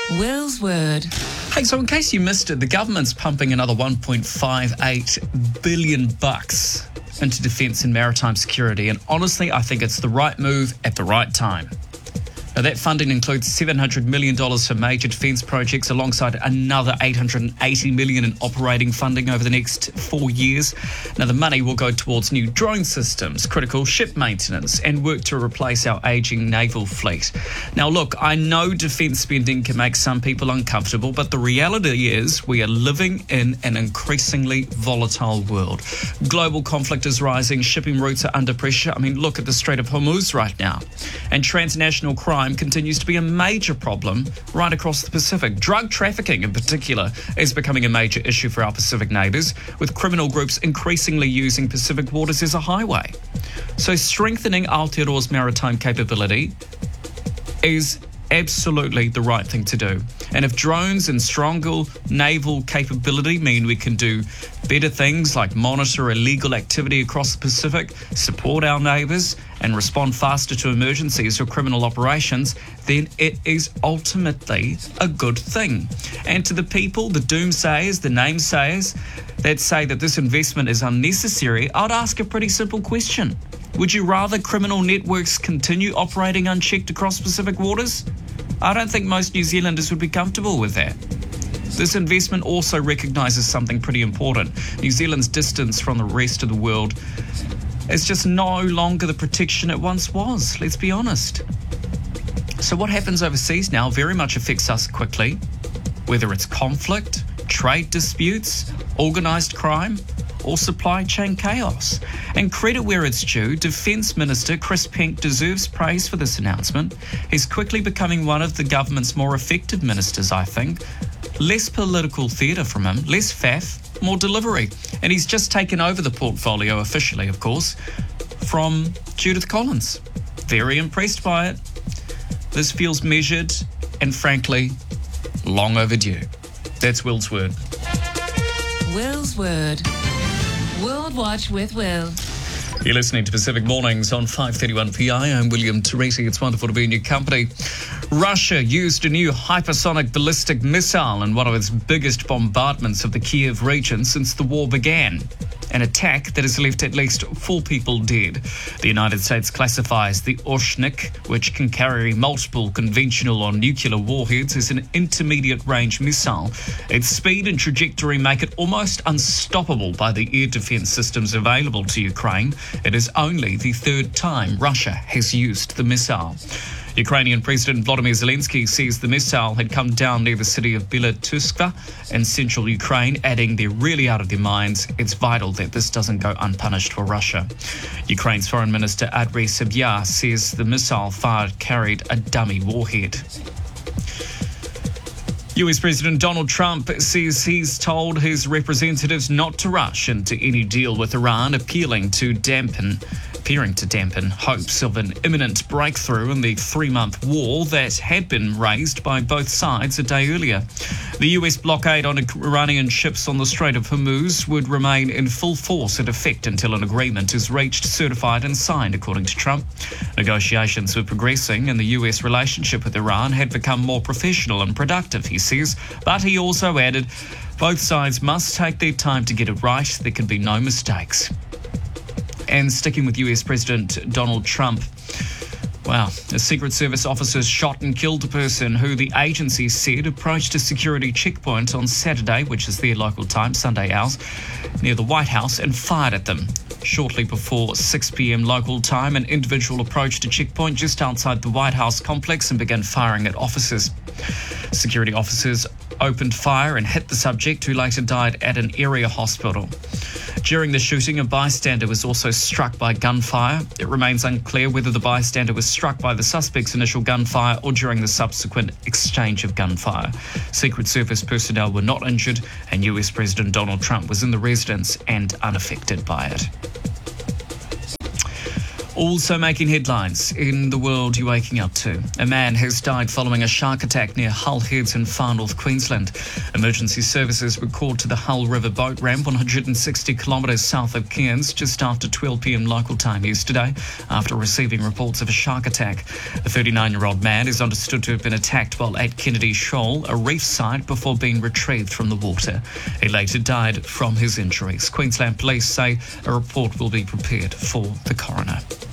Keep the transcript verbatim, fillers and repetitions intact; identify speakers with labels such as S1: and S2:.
S1: Will's Word.
S2: Hey, so in case you missed it, the government's pumping another one point five eight billion bucks into defence and maritime security, and honestly, I think it's the right move at the right time. Now, that funding includes seven hundred million dollars for major defence projects alongside another eight hundred eighty million dollars in operating funding over the next four years. Now, the money will go towards new drone systems, critical ship maintenance and work to replace our ageing naval fleet. Now, look, I know defence spending can make some people uncomfortable, but the reality is we are living in an increasingly volatile world. Global conflict is rising, shipping routes are under pressure. I mean, look at the Strait of Hormuz right now. And transnational crime continues to be a major problem right across the Pacific. Drug trafficking in particular is becoming a major issue for our Pacific neighbours, with criminal groups increasingly using Pacific waters as a highway. So strengthening Aotearoa's maritime capability is absolutely the right thing to do. And if drones and stronger naval capability mean we can do better things like monitor illegal activity across the Pacific, support our neighbours and respond faster to emergencies or criminal operations, then it is ultimately a good thing. And to the people, the doomsayers, the namesayers that say that this investment is unnecessary, I'd ask a pretty simple question. Would you rather criminal networks continue operating unchecked across Pacific waters? I don't think most New Zealanders would be comfortable with that. This investment also recognises something pretty important. New Zealand's distance from the rest of the world is just no longer the protection it once was, let's be honest. So what happens overseas now very much affects us quickly, whether it's conflict, trade disputes, organised crime, or supply chain chaos. And credit where it's due, Defence Minister Chris Penk deserves praise for this announcement. He's quickly becoming one of the government's more effective ministers, I think. Less political theatre from him, less faff, more delivery. And he's just taken over the portfolio officially, of course, from Judith Collins. Very impressed by it. This feels measured and, frankly, long overdue. That's Will's Word.
S1: Will's Word. World Watch with Will.
S2: You're listening to Pacific Mornings on five thirty-one P I. I'm William Teresi. It's wonderful to be in your company. Russia used a new hypersonic ballistic missile in one of its biggest bombardments of the Kiev region since the war began. An attack that has left at least four people dead. The United States classifies the Oshnik, which can carry multiple conventional or nuclear warheads, as an intermediate-range missile. Its speed and trajectory make it almost unstoppable by the air defence systems available to Ukraine. It is only the third time Russia has used the missile. Ukrainian President Volodymyr Zelensky says the missile had come down near the city of Belotyrsk in central Ukraine, adding they're really out of their minds. It's vital that this doesn't go unpunished for Russia. Ukraine's Foreign Minister Andriy Sybiha says the missile fired carried a dummy warhead. U S President Donald Trump says he's told his representatives not to rush into any deal with Iran, appealing to dampen appearing to dampen hopes of an imminent breakthrough in the three-month war that had been raised by both sides a day earlier. The U S blockade on Iranian ships on the Strait of Hormuz would remain in full force and effect until an agreement is reached, certified and signed, according to Trump. Negotiations were progressing and the U S relationship with Iran had become more professional and productive, he says, but he also added both sides must take their time to get it right. There can be no mistakes. And sticking with U S President Donald Trump, wow, a Secret Service officer shot and killed a person who the agency said approached a security checkpoint on Saturday, which is their local time, Sunday hours, near the White House, and fired at them. Shortly before six p.m. local time, an individual approached a checkpoint just outside the White House complex and began firing at officers. Security officers opened fire and hit the subject, who later died at an area hospital. During the shooting, a bystander was also struck by gunfire. It remains unclear whether the bystander was struck by the suspect's initial gunfire or during the subsequent exchange of gunfire. Secret Service personnel were not injured, and U S President Donald Trump was in the residence and unaffected by it. Also making headlines in the world you're waking up to. A man has died following a shark attack near Hull Heads in far north Queensland. Emergency services were called to the Hull River boat ramp one hundred sixty kilometres south of Cairns just after twelve p m local time yesterday after receiving reports of a shark attack. The thirty-nine-year-old man is understood to have been attacked while at Kennedy Shoal, a reef site, before being retrieved from the water. He later died from his injuries. Queensland Police say a report will be prepared for the coroner.